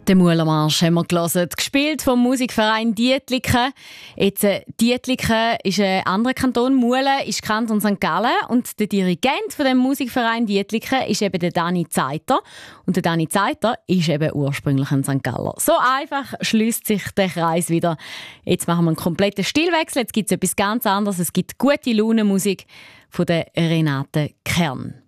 Den Muhlermarsch haben wir gehört, gespielt vom Musikverein Dietliken. Jetzt, Dietliken ist ein anderer Kanton, Muhlen ist Kanton St. Gallen und der Dirigent von dem Musikverein Dietliken ist eben der Dani Zeiter. Und der Dani Zeiter ist eben ursprünglich ein St. Galler. So einfach schließt sich der Kreis wieder. Jetzt machen wir einen kompletten Stilwechsel, jetzt gibt es etwas ganz anderes. Es gibt gute Laune-Musik von der Renate Kern.